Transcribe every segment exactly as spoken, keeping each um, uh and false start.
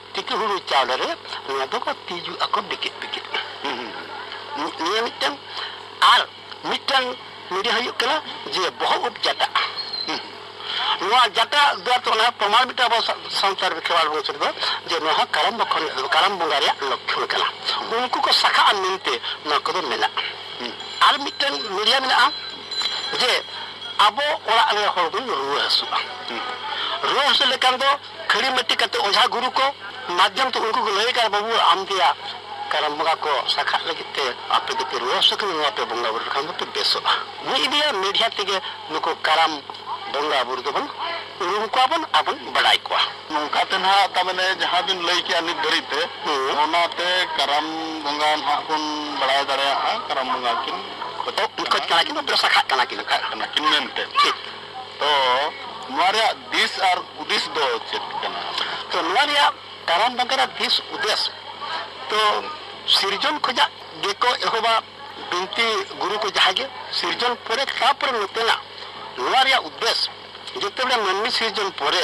ᱛᱤᱠᱤ ᱦᱩᱲᱩ ᱪᱟᱣᱞᱮ ᱨᱮ ᱱᱚᱣᱟ ᱫᱚᱠᱚ ᱛᱤᱡᱩ ᱟᱠᱚ ᱵᱤᱠᱤᱛ ᱵᱤᱠᱤᱛ ᱱᱤᱭᱟᱹ ᱢᱤᱫᱴᱟᱝ ᱟᱨ ᱢᱤᱫᱴᱟᱝ ᱢᱤᱰᱤᱭᱟ ᱦᱩᱭᱩᱜ ᱠᱟᱱᱟ ᱡᱮ ᱵᱚᱦᱚᱜ ᱩᱵ ᱡᱟᱴᱟ ᱱᱚᱣᱟ ᱡᱟᱴᱟ ᱫᱚ ᱚᱱᱟ ᱯᱨᱚᱢᱟण ᱢᱤᱫᱴᱟᱝ ᱟᱵᱚ ᱥᱟᱱᱛᱟᱲ ᱠᱷᱮᱨᱣᱟᱲ ᱵᱚᱝᱥᱚ ᱨᱮᱫᱚ ᱡᱮ ᱱᱚᱣᱟ ᱠᱟᱨᱟᱢ ᱵᱚᱠᱷᱚᱱ ᱠᱟᱨᱟᱢ ᱵᱚᱸᱜᱟ ᱨᱮᱭᱟᱜ ᱞᱚᱠᱠᱷᱚᱱ ᱠᱟᱱᱟ ᱩᱱᱠᱩ ᱠᱚ ᱥᱟᱠᱷᱟᱜᱼᱟ ᱢᱮᱱᱛᱮ ᱱᱚᱣᱟ ᱠᱚᱫᱚ ᱢᱮᱱᱟᱜᱼᱟ ᱟᱨ ᱢᱤᱫᱴᱟᱝ ᱢᱤᱰᱤᱭᱟ ᱢᱮᱱᱟᱜᱼᱟ ᱡᱮ ᱟᱵᱚ ᱚᱲᱟᱜ ᱨᱮ ᱦᱚᱲ ᱵᱚᱱ ᱨᱩᱣᱟᱹ ᱦᱟᱹᱥᱩᱜᱼᱟ ᱨᱩᱣᱟᱹ ᱦᱟᱹᱥᱩ ᱞᱮᱠᱷᱟᱱ ᱫᱚ ᱠᱷᱟᱹᱲᱤ ᱢᱟᱹᱴᱤ ᱠᱟᱛᱮ ᱚᱡᱷᱟ ᱜᱩᱨᱩ ᱠᱚ ᱢᱟध्यᱢ ᱛᱮ ᱩᱱᱠᱩ ᱠᱚ ᱞᱟᱹᱭ ᱠᱟᱜᱼᱟ ᱵᱟᱹᱵᱩ ᱟᱢ ᱛᱮᱭᱟᱜ ᱠᱟᱨᱟᱢ ᱵᱚᱸᱜᱟ ᱠᱚ ᱥᱟᱠᱷᱟᱜ ᱞᱟᱹᱜᱤᱫ ᱛᱮ ᱟᱯᱮ ᱫᱚᱯᱮ ᱨᱩᱣᱟᱹ ᱦᱟᱹᱥᱩ ᱠᱟᱱᱟ ᱱᱚᱣᱟ ᱯᱮ ᱵᱚᱸᱜᱟ ᱵᱩᱨᱩ ᱞᱮᱠᱷᱟᱱ ᱫᱚᱯᱮ ᱵᱮᱥᱚᱜᱼᱟ ᱱᱩᱭ ᱤᱫᱤᱭᱟ ᱢᱤᱰᱤᱭᱟ ᱛᱮᱜᱮ ᱱᱩᱠᱩ ᱠᱟᱨᱟᱢ ᱵᱚᱸᱜᱟ ᱵᱩᱨᱩ ᱫᱚᱵᱚᱱ ᱩᱨᱩᱢ ᱠᱚᱣᱟ ᱵᱚᱱ ᱟᱵᱚᱱ ᱵᱟᱲᱟᱭ ᱠᱚᱣᱟ ᱱᱚᱝᱠᱟᱛᱮ ᱱᱟᱦᱟᱜ ᱛᱟᱨᱢᱟᱱᱮ ᱡᱟᱦᱟᱸ ᱵᱤᱱ ᱞᱟᱹᱭ ᱠᱮᱜᱼᱟ ᱱᱤᱛ ᱫᱷᱟᱹᱨᱤᱡ ᱛᱮ ᱚᱱᱟᱛᱮ ᱠᱟᱨᱟᱢ ᱵᱚᱸᱜᱟ ᱱᱟᱦᱟᱜ ᱵᱚᱱ ᱵᱟᱲᱟᱭ ᱫᱟᱲᱮᱭᱟᱜᱼᱟ ᱠᱟᱨᱟᱢ ᱵᱚᱸᱜᱟ ᱠᱤᱱ ᱠᱷᱚᱡ ᱠᱟᱱᱟ ᱠᱤᱱ ᱫᱚ ᱥᱟᱠᱷᱟᱜ ᱠᱟᱱᱟ ᱠᱤᱱ ᱠᱟᱱᱟ ᱠᱤᱱ ᱢᱮᱱᱛᱮ ᱴᱷᱤᱠ ᱛᱚ ᱱᱚᱣᱟ ᱨᱮᱭᱟᱜ ᱫᱤᱥ ᱟᱨ ᱦᱩᱫᱤᱥ ᱫᱚ ᱪᱮᱫ ᱠᱟᱱᱟ ᱛᱚ ᱱᱚᱣᱟ ᱨᱮᱭᱟᱜ ᱠᱟᱨᱟᱢ ᱵᱚᱸᱜᱟ ᱨᱮᱭᱟᱜ ᱫᱤᱥ ᱩᱫᱮᱥ ᱛᱚ ᱥᱤᱨᱡᱚᱱ ᱠᱷᱚᱡᱟᱜ ᱜᱮᱠᱚ ᱮᱦᱚᱵᱟ ᱵᱤᱱᱛᱤ ᱜᱩᱨᱩ ᱠᱚ ᱡᱟᱦᱟᱸ ᱜᱮ ᱥᱤᱨᱡᱚᱱ ᱯᱚᱨᱮ ᱛᱟᱯᱚᱨᱮ ᱱᱚᱛᱮᱱᱟᱜ ᱱᱚᱣᱟ ᱨᱮᱭᱟᱜ ᱩᱫᱮᱥ ᱡᱚᱛᱚᱵᱮᱲᱟ ᱢᱟᱹᱱᱢᱤ ᱥᱤᱨᱡᱚᱱ ᱯᱚᱨᱮ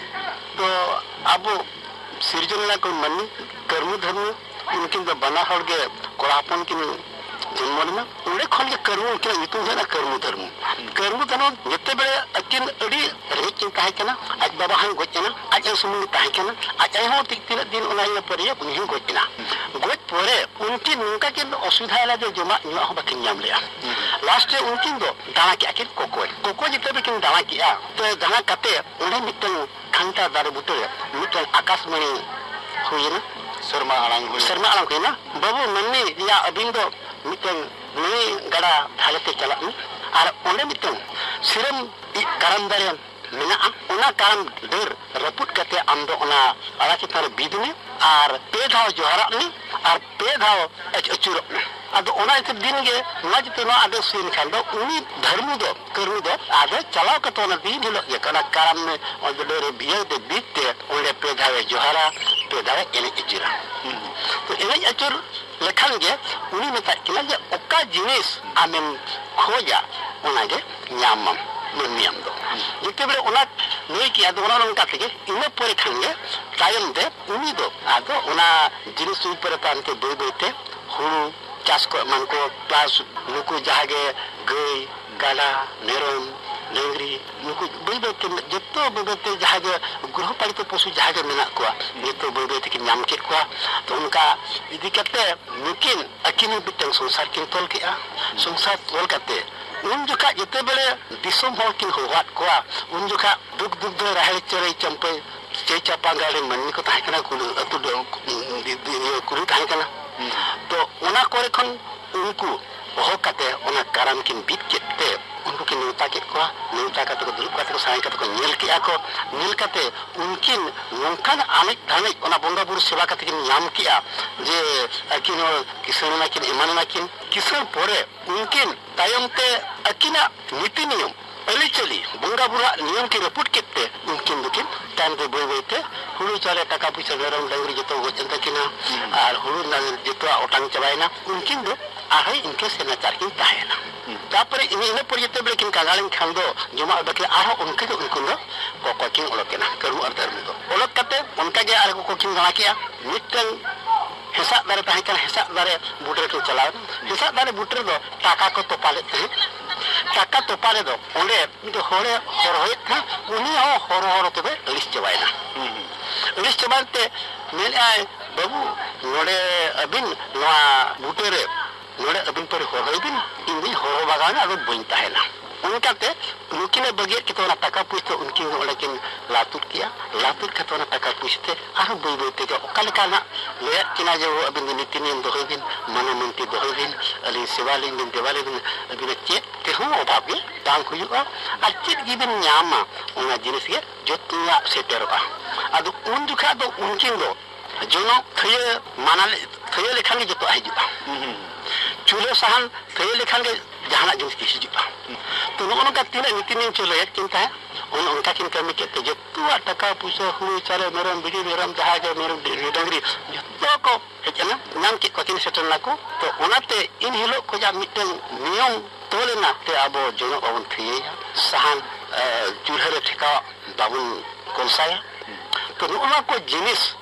ᱛᱚ ᱟᱵᱚ ᱥᱤᱨᱡᱚᱱ ᱞᱮᱱᱟ ᱠᱚ ᱢᱟᱹᱱᱢᱤ ᱠᱟᱹᱨᱢᱩ ᱫᱷᱟᱹᱨᱢᱩ ᱩᱱᱠᱤᱱ ᱫᱚ ᱵᱟᱱᱟ ᱦᱚᱲ ᱜᱮ ᱠᱚᱲᱟ ᱦᱚᱯᱚᱱ ᱠᱤᱱ ᱡᱚᱱᱢᱚ ᱞᱮᱱᱟ ᱚᱸᱰᱮ ᱠᱷᱚᱱ ᱜᱮ ᱠᱟᱹᱨᱢᱩ ᱩᱱᱠᱤᱱᱟᱜ ᱧᱩᱛᱩᱢ ᱦᱩᱭᱱᱟ ᱠᱟᱹᱨᱢᱩ ᱫᱷᱟᱹᱨᱢᱩ ᱠᱟᱹᱨᱢᱩ ᱫᱷᱟᱹᱨᱢᱩ ᱡᱚᱛᱚᱵᱮᱲᱟ ᱟᱹᱠᱤᱱ ᱟᱹᱰᱤ ᱨᱮᱸᱜᱮᱡ ᱠᱤᱱ ᱛᱟᱦᱮᱸ ᱠᱟᱱᱟ ᱟᱡ ᱵᱟᱵᱟ ᱦᱚᱸᱭ ᱜᱚᱡ ᱮᱱᱟ ᱟᱡ ᱟᱭᱳ ᱥᱩᱢᱩᱝ ᱛᱟᱦᱮᱸ ᱠᱟᱱᱟ ᱟᱡ ᱟᱭᱳ ᱦᱚᱸ ᱛᱤᱱᱟᱹᱜ ᱫᱤᱱ ᱚᱱᱟ ᱤᱭᱟᱹ ᱯᱚᱨᱮ ᱩᱱᱤ ᱦᱚᱸ ᱜᱚᱡ ᱮᱱᱟ ᱜᱚᱡ ᱯᱚᱨᱮ ᱩᱱᱠᱤᱱ ᱱᱚᱝᱠᱟ ᱠᱤᱱ ᱚᱥᱩᱵᱤᱫᱷᱟᱭᱮᱱᱟ ᱡᱮ ᱡᱚᱢᱟᱜ ᱧᱩᱣᱟᱜ ᱦᱚᱸ ᱵᱟᱹᱠᱤᱱ ᱧᱟᱢ ᱞᱮᱜᱼᱟ ᱞᱟᱥᱴ ᱨᱮ ᱩᱱᱠᱤᱱ ᱫᱚ ᱫᱟᱬᱟ ᱠᱮᱜᱼᱟ ᱠᱤᱱ ᱠᱚᱠᱚᱭ ᱠᱚᱠᱚᱭ ᱡᱚᱛᱚ ᱠᱤᱱ ᱫᱟᱬᱟ ᱠᱮᱜᱼᱟ ᱛᱚ ᱫᱟᱬᱟ ᱠᱟᱛᱮ ᱚᱸᱰᱮ ᱢᱤᱫᱴᱟᱝ ᱠᱷᱟᱱᱴᱟ ᱫᱟᱨᱮ ᱵᱩᱴᱟᱹᱨᱮ ᱢᱤᱫᱴᱟᱝ ᱟᱠᱟᱥᱢᱚণᱤ ᱦᱩᱭᱮᱱᱟ ᱥᱮᱨᱢᱟ ᱟᱲᱟᱝ ᱦᱩᱭ ᱥᱮᱨᱢᱟ ᱟᱲᱟᱝ ᱦᱩᱭᱮᱱᱟ ᱵᱟᱹᱵᱩ ᱢᱟᱹᱱᱢᱤ ᱭᱟ ᱟᱹᱵᱤᱱ ᱫᱚ ᱢᱤᱫᱴᱟᱝ ᱱᱟᱹᱭ ᱜᱟᱰᱟ ᱫᱷᱟᱨᱮᱛᱮ ᱪᱟᱞᱟᱜ ᱢᱮ ᱟᱨ ᱚᱸᱰᱮ ᱢᱤᱫᱴᱟᱝ ᱥᱤᱨᱟᱹᱢ ᱠᱟᱨᱟᱢ ᱫᱟᱨᱮ ᱢᱮᱱᱟᱜᱼᱟ ᱚᱱᱟ ᱠᱟᱨᱟᱢ ᱰᱟᱹᱨ ᱨᱟᱹᱯᱩᱫ ᱠᱟᱛᱮ ᱟᱢ ᱫᱚ ᱚᱱᱟ ᱟᱲᱟ ᱪᱮᱛᱟᱱ ᱨᱮ ᱵᱤᱫ ᱢᱮ ᱟᱨ ᱯᱮ ᱫᱷᱟᱣ ᱡᱚᱦᱟᱨᱟᱜ ᱢᱮ ᱟᱨ ᱯᱮ ᱫᱷᱟᱣ ᱟᱹᱪᱩᱨᱚᱜ ᱢᱮ ᱟᱫᱚ ᱚᱱᱟ ᱦᱤᱥᱟᱹᱵ ᱫᱤᱱ ᱜᱮ ᱚᱱᱟ ᱡᱩᱫᱤ ᱱᱚᱣᱟ ᱟᱫᱮᱥ ᱦᱩᱭᱮᱱ ᱠᱷᱟᱱ ᱫᱚ ᱩᱱᱤ ᱫᱷᱟᱹᱨᱢᱩ ᱫᱚ ᱠᱟᱹᱨᱢᱩ ᱫᱚ ᱟᱫᱚ ᱪᱟᱞᱟᱣ ᱠᱟᱛᱮ ᱚᱱᱟ ᱫᱤᱱ ᱦᱤᱞᱳᱜ ᱜᱮ ᱚᱱᱟ ᱠᱟᱨᱟᱢ ᱚᱸᱰᱮ ᱰᱟᱹᱨ ᱵᱤᱭᱟᱹ ᱛᱮ ᱵᱤᱫ ᱛᱮ ᱚᱸᱰᱮ ᱯᱮ ᱫᱷᱟᱣᱮ ᱡᱚᱦᱟᱨᱟ ᱯᱮ ᱫᱷᱟᱣᱮ ᱮᱱᱮᱡ ᱟᱹᱪᱩᱨᱟ ᱛᱚ ᱮᱱᱮᱡ ᱟᱹᱪᱩᱨ ᱞᱮᱠᱷᱟᱱ ᱜᱮ ᱩᱱᱤ ᱢᱮᱛᱟᱜ ᱠᱤᱱᱟ ᱡᱮ ᱚᱠᱟ ᱡᱤᱱᱤᱥ ᱟᱢᱮᱢ ᱠᱷᱚᱡᱟ ᱚᱱᱟᱜᱮ ᱧᱟᱢᱟᱢ ᱢᱟᱹᱱᱢᱤᱭᱟᱢ ᱫᱚ ᱡᱚᱛᱚᱵᱮᱲᱮ ᱚᱱᱟ ᱞᱟᱹᱭ ᱠᱮᱜᱼᱟ ᱟᱫᱚ ᱚᱱᱟ ᱱᱚᱝᱠᱟ ᱛᱮᱜᱮ ᱤᱱᱟᱹ ᱯᱚᱨᱮ ᱠᱷᱟᱱ ᱜᱮ ᱛᱟᱭᱚᱢ ᱛᱮ ᱩᱱᱤ ᱫᱚ ᱟᱫᱚ ᱚᱱᱟ ᱡᱤᱱᱤᱥ ᱩᱯᱚᱨᱮ ᱛᱟᱭᱚᱢᱛᱮ ᱵᱟᱹᱭ ᱵᱟᱹᱭᱛᱮ ᱦᱩᱲᱩ ᱪᱟᱥ ᱠᱚ ᱮᱢᱟᱱ ᱠᱚ ᱯᱞᱟᱥ ᱱᱩᱠᱩ ᱡᱟᱦᱟᱸ ᱜᱮ ᱜᱟᱹᱭ ᱜᱟᱰᱟ ᱢᱮᱨᱚᱢ ᱰᱟᱹᱝᱨᱤ ᱱᱩᱠᱩ ᱵᱟᱹᱭ ᱵᱟᱹᱭᱛᱮ ᱡᱚᱛᱚ ᱵᱟᱹᱭ ᱵᱟᱹᱭᱛᱮ ᱡᱟᱦᱟᱸ ᱜᱮ ᱜᱨᱚᱦᱚ ᱯᱟଳିᱛ ᱯᱚᱥᱩ ᱡᱟᱦᱟᱸ ᱜᱮ ᱢᱮᱱᱟᱜ ᱠᱚᱣᱟ ᱡᱚᱛᱚ ᱵᱟᱹᱭ ᱵᱟᱹᱭ ᱛᱮᱠᱤᱱ ᱧᱟᱢ ᱠᱮᱫ ᱠᱚᱣᱟ ᱛᱚ ᱚᱱᱠᱟ ᱤᱫᱤ ᱠᱟᱛᱮ ᱱᱩᱠᱤᱱ ᱟᱹᱠᱤᱱ ᱢᱤᱫᱴᱟᱝ ᱥᱚᱝᱥᱟᱨ ᱠᱤᱱ ᱛᱚᱞ ᱠᱮᱜᱼᱟ ᱥᱚᱝᱥᱟᱨ ᱛᱚᱞ ᱠᱟᱛᱮ ᱩᱱ ᱡᱚᱠᱷᱟ ᱡᱚᱛᱚᱵᱮᱲᱮ ᱫᱤᱥᱚᱢ ᱦᱚᱲ ᱠᱤᱱ ᱦᱚᱦᱚᱣᱟᱫ ᱠᱚᱣᱟ ᱩᱱ ᱡᱚᱠᱷᱟ ᱫᱩᱠ ᱫᱩᱠ ᱫᱚ ᱨᱟᱦᱮᱲ ᱪᱚᱨᱮ ᱪᱟᱢᱯᱟᱹᱭ ᱪᱟᱹᱭ ᱪᱟᱯᱟᱝᱜᱟ ᱨᱮ ᱢᱟᱹᱱᱢᱤ ᱠᱚ ᱛᱟᱦᱮᱸ ᱠᱟᱱᱟ ᱟᱹᱛᱩ ᱠᱩᱞᱩ ᱛᱟᱦᱮᱸ ᱠᱟᱱᱟ ᱛᱚ ᱚᱱᱟ ᱠᱚᱨᱮ ᱠᱷᱚᱱ ᱩᱱᱠᱩ ᱦᱚᱦᱚ ᱠᱟᱛᱮ ᱚᱱᱟ ᱠᱟᱨᱟᱢ ᱠᱤᱱ ᱵᱤᱫ ᱠᱮᱫ ᱛᱮ ᱩᱱᱠᱩ ᱠᱤᱱ ᱱᱮᱣᱛᱟ ᱠᱮᱫ ᱠᱚᱣᱟ ᱱᱮᱣᱛᱟ ᱠᱟᱛᱮ ᱠᱚ ᱫᱩᱲᱩᱵ ᱠᱟᱛᱮ ᱠᱚ ᱥᱟᱭ ᱠᱟᱛᱮ ᱠᱚ ᱧᱮᱞ ᱠᱮᱜᱼᱟ ᱠᱚ ᱧᱮᱞ ᱠᱟᱛᱮ ᱩᱱᱠᱤᱱ ᱱᱚᱝᱠᱟᱱ ᱟᱱᱮᱡ ᱫᱷᱟᱱᱮᱡ ᱚᱱᱟ ᱵᱚᱸᱜᱟ ᱵᱩᱨᱩ ᱥᱮᱵᱟ ᱠᱟᱛᱮ ᱠᱤᱱ ᱧᱟᱢ ᱠᱮᱜᱼᱟ ᱡᱮ ᱟᱹᱠᱤᱱ ᱦᱚᱸ ᱠᱤᱥᱟᱹᱬ ᱮᱱᱟᱠᱤᱱ ᱮᱢᱟᱱ ᱮᱱᱟᱠᱤᱱ ᱠᱤᱥᱟᱹᱬ ᱯᱚᱨᱮ ᱩᱱᱠᱤᱱ ᱛᱟᱭᱚᱢ ᱛᱮ ᱟᱹᱠᱤᱱᱟᱜ ᱱᱤᱛᱤ ᱱᱤᱭᱚᱢ ᱟᱹᱨᱤᱪᱟᱹᱞᱤ ᱵᱚᱸᱜᱟ ᱵᱩᱨᱩᱣᱟᱜ ᱱᱤᱭᱚᱢ ᱠᱤᱱ ᱨᱟᱹᱯᱩᱫ ᱠᱮᱫ ᱛᱮ ᱩᱱᱠᱤᱱ ᱫᱚᱠᱤᱱ ᱛᱟᱭᱚᱢ ᱛᱮ ᱵᱟᱹᱭ ᱵᱟᱹᱭᱛᱮ ᱦᱩᱲᱩ ᱪᱟᱣᱞᱮ ᱴᱟᱠᱟ ᱯᱚᱭᱥᱟ ᱢᱮᱨᱚᱢ ᱰᱟᱹᱝᱨᱤ ᱡᱚᱛᱚ ᱜᱚᱡ ᱮᱱ ᱛᱟᱹᱠᱤᱱᱟ ᱟᱨ ᱦᱩᱲᱩ ᱡᱚᱛᱚᱣᱟᱜ ᱚᱴᱟᱝ ᱪᱟᱵᱟᱭᱮᱱᱟ ᱩᱱᱠᱤᱱ ᱫᱚ ᱟᱨᱦᱚᱸ ᱤᱱᱠᱟᱹ ᱥᱮᱱᱟᱪᱟᱨ ᱠᱤᱱ ᱛᱟᱦᱮᱸᱱᱟ ᱛᱟᱯᱚᱨᱮ ᱤᱱᱟᱹ ᱯᱚᱨ ᱡᱚᱛᱚ ᱵᱮᱲᱮ ᱠᱤᱱ ᱠᱟᱸᱜᱟᱲᱮᱱ ᱠᱷᱟᱱ ᱫᱚ ᱡᱚᱢᱟᱜ ᱵᱟᱹᱠᱤ ᱟᱨᱦᱚᱸ ᱚᱱᱠᱟ ᱜᱮ ᱩᱱᱠᱤᱱ ᱫᱚ ᱠᱚᱠᱚ ᱠᱤᱱ ᱚᱰᱚᱠᱮᱱᱟ ᱠᱟᱹᱨᱢᱩ ᱟᱨ ᱫᱷᱟᱹᱨᱢᱩ ᱫᱚ ᱚᱰᱚᱠ ᱠᱟᱛᱮ ᱚᱱᱠᱟᱜᱮ ᱟᱨ ᱠᱚᱠᱚ ᱠᱤᱱ ᱫᱟᱬᱟ ᱠᱮᱜᱼᱟ ᱢᱤᱫᱴᱟᱝ ᱦᱮᱸᱥᱟᱜ ᱫᱟᱨᱮ ᱛᱟᱦᱮᱸ ᱠᱟᱱᱟ ᱦᱮᱸᱥᱟᱜ ᱫᱟᱨᱮ ᱵᱩᱴᱟᱹ ᱨᱮᱠᱤᱱ ᱪᱟᱞᱟᱣᱮᱱᱟ ᱦᱮᱸᱥᱟᱜ ᱫᱟᱨᱮ ᱵᱩᱴᱟᱹ ᱨᱮᱫᱚ ᱴᱟᱠᱟ ᱠᱚ ᱛᱚᱯᱟ ᱞᱮᱫ ᱛᱟᱦᱮᱸᱫ ᱴᱟᱠᱟ ᱛᱚᱯᱟ ᱨᱮᱫᱚ ᱚᱸᱰᱮ ᱢᱤᱫᱴᱮᱱ ᱦᱚᱲᱮ ᱦᱚᱨᱦᱚᱭᱮᱫ ᱛᱟᱦᱮᱸ ᱩᱱᱤ ᱦᱚᱸ ᱦᱚᱨᱚ ᱦᱚᱨᱚ ᱛᱮᱫᱚ ᱟᱹᱲᱤᱥ ᱪᱟᱵᱟᱭᱮᱱᱟ ᱟᱹᱲᱤᱥ ᱪᱟᱵᱟᱭᱮᱱᱛᱮ ᱢᱮᱱᱮᱫᱼᱟᱭ ᱵᱟᱹᱵᱩ ᱱᱚᱰᱮ ᱟᱹᱵᱤᱱ ᱱᱚᱣᱟ ᱵᱩᱴᱟᱹᱨᱮ ᱱᱚᱰᱮ ᱟᱹᱵᱤᱱ ᱯᱚᱨᱮ ᱦᱚᱨᱦᱚᱭ ᱵᱤᱱ ᱤᱧ ᱫᱩᱧ ᱦᱚᱨᱦᱚ ᱵᱟᱜᱟᱣᱱᱟ ᱟᱫᱚ ᱵᱟᱹᱧ ᱛᱟᱦᱮᱱᱟ ᱚᱱᱠᱟᱛᱮ ᱱᱩᱠᱤᱱᱮ ᱵᱟᱹᱜᱤᱭᱟᱫ ᱠᱤᱱ ᱚᱱᱟ ᱴᱟᱠᱟ ᱯᱚᱭᱥᱟ ᱩᱱᱠᱤᱱ ᱚᱸᱰᱮ ᱠᱤᱱ ᱞᱟᱹᱛᱩᱨ ᱠᱮᱜᱼᱟ ᱞᱟᱹᱛᱩᱨ ᱠᱟᱛᱮ ᱚᱱᱟ ᱴᱟᱠᱟ ᱯᱚᱭᱥᱟ ᱛᱮ ᱟᱨᱦᱚᱸ ᱵᱟᱹᱭ ᱵᱟᱹᱭ ᱛᱮᱜᱮ ᱚᱠᱟ ᱞᱮᱠᱟ ᱱᱟᱜ ᱞᱟᱹᱭᱟᱫ ᱠᱤᱱᱟ ᱡᱮ ᱟᱹᱵᱤᱱ ᱫᱚ ᱱᱤᱛᱤ ᱱᱤᱭᱚᱢ ᱫᱚᱦᱚᱭ ᱵᱤᱱ ᱢᱟᱱᱟ ᱢᱟᱹᱱᱛᱤ ᱫᱚᱦᱚᱭ ᱵᱤᱱ ᱟᱹᱞᱤᱧ ᱥᱮᱵᱟᱞᱤᱧ ᱵᱤᱱ ᱫᱮᱵᱟᱞᱤᱧ ᱵᱤᱱ ᱟᱹᱵᱤᱱᱟᱜ ᱪᱮᱫ ᱛᱮᱦᱚᱸ ᱚᱵᱷᱟᱵ ᱜᱮ ᱵᱟᱝ ᱦᱩᱭᱩᱜᱼᱟ ᱟᱨ ᱪᱮᱫ ᱜᱮᱵᱤᱱ ᱧᱟᱢᱟ ᱚᱱᱟ ᱡᱤᱱᱤᱥ ᱜᱮ ᱡᱚᱛᱚᱣᱟᱜ ᱥᱮᱴᱮᱨᱚᱜᱼᱟ ᱟᱫᱚ ᱩᱱ ᱡᱚᱠᱷᱟ ᱫᱚ ᱩᱱᱠᱤᱱ ᱫᱚ ᱡᱚᱱᱚᱜ ᱛᱷᱟᱹᱭᱟᱹ ᱢᱟᱱᱟ ᱛᱷᱟᱹᱭᱟᱹ ᱞᱮᱠᱷᱟᱱ ᱜᱮ ᱡᱚᱛᱚᱣᱟᱜ ᱦᱤᱡᱩᱜᱼᱟ ᱪᱩᱞᱦᱟᱹ ᱥᱟᱦᱟᱱ ᱛᱷᱟᱹᱭᱟᱹ ᱞᱮᱠᱷᱟᱱ ᱜᱮ ᱡᱟᱦᱟᱱᱟᱜ ᱡᱤᱱᱤᱥ ᱜᱮ ᱦᱤᱡᱩᱜᱼᱟ ᱛᱚ ᱱᱚᱜᱼᱚ ᱱᱚᱝᱠᱟ ᱛᱤᱱᱟᱹᱜ ᱱᱤᱛᱤ ᱱᱤᱭᱚᱢ ᱪᱚ ᱞᱟᱹᱭᱟᱫ ᱠᱤᱱ ᱛᱟᱦᱮᱸᱫ ᱚᱱᱟ ᱚᱱᱠᱟ ᱠᱤᱱ ᱠᱟᱹᱢᱤ ᱠᱮᱫ ᱛᱮ ᱡᱚᱛᱚᱣᱟᱜ ᱴᱟᱠᱟ ᱯᱚᱭᱥᱟ ᱦᱩᱲᱩ ᱪᱟᱣᱞᱮ ᱢᱮᱨᱚᱢ ᱵᱷᱤᱰᱤ ᱢᱮᱨᱚᱢ ᱡᱟᱦᱟᱸ ᱜᱮ ᱢᱮᱨᱚᱢ ᱰᱟᱹᱝᱨᱤ ᱡᱚᱛᱚ ᱠᱚ ᱦᱮᱡ ᱮᱱᱟ ᱧᱟᱢ ᱠᱮᱫ ᱠᱚᱣᱟ ᱠᱤᱱ ᱥᱮᱴᱮᱨ ᱱᱟᱠᱚ ᱛᱚ ᱚᱱᱟᱛᱮ ᱤᱱ ᱦᱤᱞᱳᱜ ᱠᱷᱚᱡᱟᱜ ᱢᱤᱫᱴᱟᱝ ᱱᱤᱭᱚᱢ ᱛᱚᱞᱮᱱᱟ ᱛᱮ ᱟᱵᱚ ᱡᱚᱱᱚᱜ ᱵᱟᱵᱚᱱ ᱛᱷᱤᱭᱟᱹᱭᱟ ᱥᱟᱦᱟᱱ ᱪᱩᱞᱦᱟᱹ ᱨᱮ ᱴᱷᱮᱠᱟᱣ ᱵᱟᱵᱚᱱ ᱠᱚᱞᱥᱟᱭᱟ ᱛᱚ ᱱᱚᱜᱼᱚ ᱱᱚᱣᱟ ᱠᱚ ᱡᱤᱱᱤᱥ